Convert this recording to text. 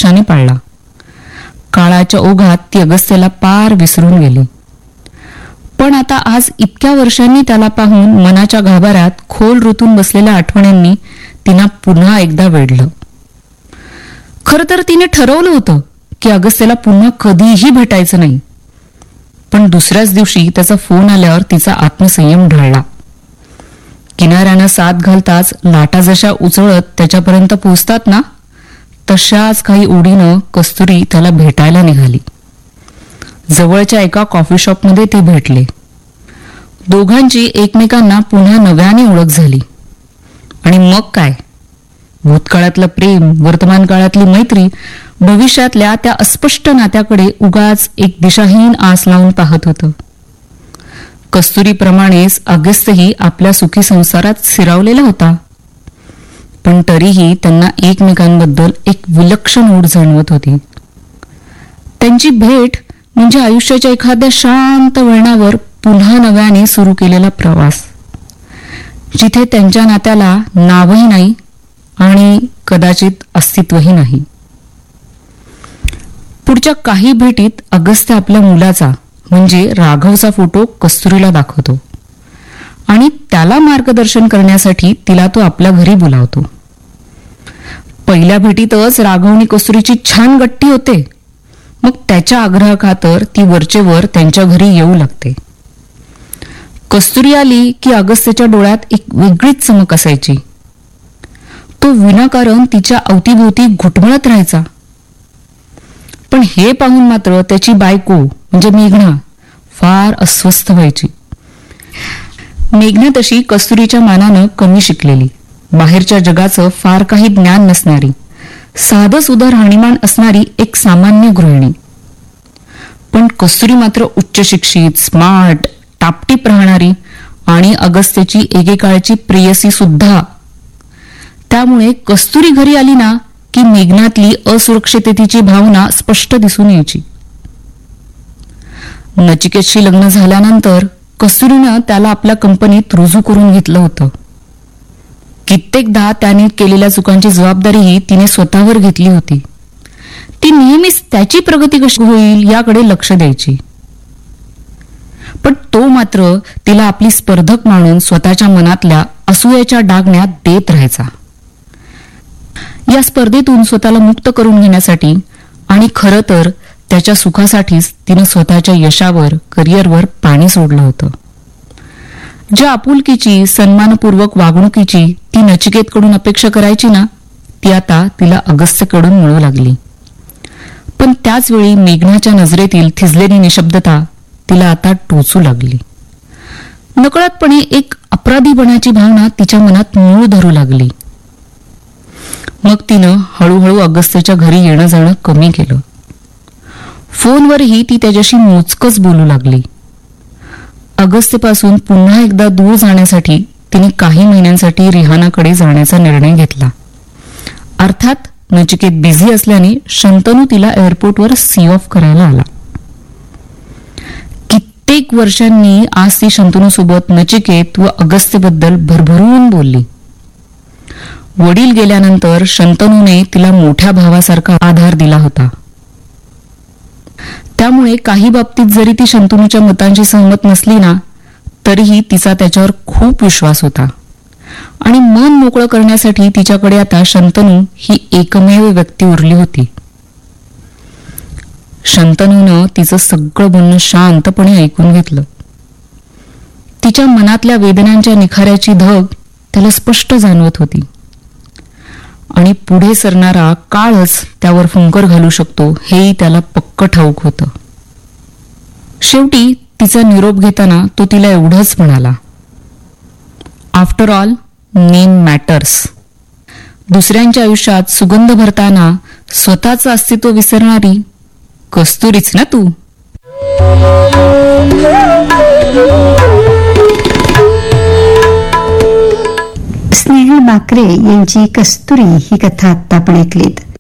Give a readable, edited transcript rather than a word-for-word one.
आदर्शाने पाळला. काळाच्या ओघात ती अगस्त्यला पार विसरून गेली. पण आता आज इतक्या वर्षांनी त्याला पाहून मनाच्या गाभाऱ्यात खोल रुतून बसलेल्या आठवणींनी तिला पुन्हा एकदा वेढलं. खरं तर तिने ठरवलं होतं की अगस्त्यला पुन्हा कधीही भेटायचं नाही. पण दुसऱ्याच दिवशी त्याचा फोन आल्यावर तिचा आत्मसंयम ढळला. किनाऱ्यानं साथ घालताच लाटा जशा उचळत त्याच्यापर्यंत पोहोचतात ना, तशाच काही ओढीनं कस्तुरी त्याला भेटायला निघाली. जवळच्या एका कॉफी शॉपमध्ये ते भेटले. दोघांची एकमेकांना पुन्हा नव्याने ओळख झाली. आणि मग काय, भूतकाळातलं प्रेम, वर्तमान काळातली मैत्री, भविष्यातल्या त्या अस्पष्ट नात्याकडे उगाच एक दिशाहीन आस लावून पाहत होतं. कस्तुरीप्रमाणेच अगस्त्यही आपल्या सुखी संसारात स्थिरावलेला होता. पण तरीही त्यांना एकमेकांबद्दल एक विलक्षण ओढ जाणवत होती. त्यांची भेट म्हणजे आयुष्याच्या एखाद्या शांत वळणावर पुन्हा नव्याने सुरू केलेला प्रवास, जिथे त्यांच्या नात्याला नावही नाही आणि कदाचित अस्तित्वही नाही. पुढच्या काही भेटीत अगस्त्य आपल्या मुलाचा म्हणजे राघवचा फोटो कस्तुरीला दाखवतो आणि त्याला मार्गदर्शन करण्यासाठी तिला तो आपल्या घरी बोलावतो. पहिल्या भेटीतच राघवनी कस्तुरीची छान गट्टी होते. मग त्याच्या आग्रहाखातर ती वरचेवर त्यांच्या घरी येऊ लागते. कस्तुरी आली की अगस्त्यच्या डोळ्यात एक वेगळीच चमक असायची. तो विनाकारण तिच्या अवतीभोवती घुटमळत राहायचा. पण हे पाहून मात्र त्याची बायको म्हणजे मेघना फार अस्वस्थ व्हायची. मेघना तशी कस्तुरीच्या मानानं कमी शिकलेली, बाहेरच्या जगाचं फार काही ज्ञान नसणारी, साधं सुधं राहणीमान असणारी एक सामान्य गृहिणी. पण कस्तुरी मात्र उच्च शिक्षित, स्मार्ट, टापटीप राहणारी आणि अगस्त्यची एकेकाळची प्रेयसी सुद्धा. त्यामुळे कस्तुरी घरी आली ना की मेघनातली असुरक्षिततेची भावना स्पष्ट दिसून यायची. नचिकेतशी लग्न झाल्यानंतर कस्तुरीनं त्याला आपल्या कंपनीत रुजू करून घेतलं होतं. कित्येकदा त्याने केलेल्या चुकांची जबाबदारीही तिने स्वतःवर घेतली होती. ती नेहमीच त्याची प्रगती कशी होईल याकडे लक्ष द्यायची. पण तो मात्र तिला आपली स्पर्धक मानून स्वतःच्या मनातल्या असूयाच्या डागण्यात देत राहायचा. या स्पर्धेतून स्वतःला मुक्त करून घेण्यासाठी आणि खरं तर त्याच्या सुखासाठीच तिनं स्वतःच्या यशावर, करिअरवर पाणी सोडलं होतं. ज्या आपुलकीची, सन्मानपूर्वक वागणुकीची ती नचिकेतकडून अपेक्षा करायची ना, ती आता तिला अगस्त्यकडून मिळू लागली. पण त्याचवेळी मेघनाच्या नजरेतील थिजलेली निशब्दता तिला आता टोचू लागली. नकळतपणे एक अपराधीपणाची भावना तिच्या मनात मूळ धरू लागली. मग तिनं हळूहळू अगस्त्यच्या घरी येणं जाणं कमी केलं. फोनवरही ती त्याच्याशी मोजकच बोलू लागली. अगस्त्यपासून पुन्हा एकदा दूर जाण्यासाठी तिने काही महिन्यांसाठी रिहानाकडे जाण्याचा निर्णय घेतला. अर्थात नचिकेत बिझी असल्याने शंतनू तिला एअरपोर्टवर सी ऑफ करायला आला. कित्येक वर्षांनी आज ती शंतनूसोबत नचिकेत व अगस्त्यबद्दल भरभरून बोलली. वडील गेल्यानंतर शंतनूने तिला मोठ्या भावासारखा आधार दिला होता. त्यामुळे काही बाबतीत जरी ती शंतनूच्या मतांशी सहमत नसली ना, तरीही तिचा त्याच्यावर खूप विश्वास होता आणि मन मोकळं करण्यासाठी तिच्याकडे आता शंतनू ही एकमेव व्यक्ती उरली होती. शंतनूनं तिचं सगळं बोलणं शांतपणे ऐकून घेतलं. तिच्या मनातल्या वेदनांच्या निखाऱ्याची धग त्याला स्पष्ट जाणवत होती आणि पुढे सरणारा काळच त्यावर फुंकर घालू शकतो हेही त्याला पक्क ठाऊक होतं. शेवटी तिचा निरोप घेताना तो तिला एवढंच म्हणाला, आफ्टर ऑल नेम मॅटर्स. दुसऱ्यांच्या आयुष्यात सुगंध भरताना स्वतःचं अस्तित्व विसरणारी कस्तुरीच ना तू. स्नेहल बाकरे यांची कस्तुरी ही कथा आता आपण ऐकलीत.